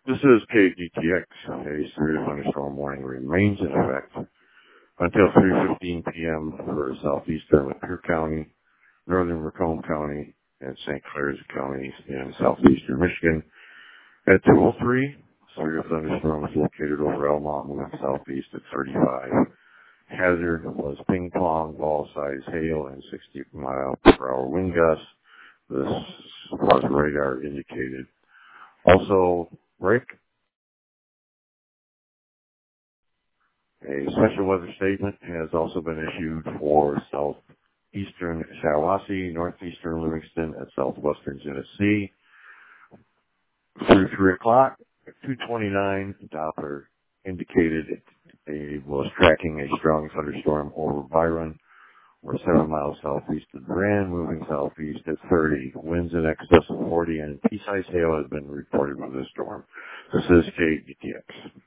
This is KGTX. A severe thunderstorm warning remains in effect until 3:15 p.m. for southeastern Lapeer County, northern Macomb County, and St. Clairs counties in southeastern Michigan. At 2:03, severe thunderstorm is located over Elm Mountain southeast at 35. Hazard was ping pong ball size hail and 60-mile-per-hour wind gusts. This was radar indicated. Also, Rick, a special weather statement has also been issued for southeastern Shiawassee, northeastern Livingston, and southwestern Genesee. Through 3 o'clock, 2:29, Doppler indicated it was tracking a strong thunderstorm over Byron. We're 7 miles southeast of Grand, moving southeast at 30. Winds in excess of 40 and pea-sized hail has been reported with this storm. This is KGTX.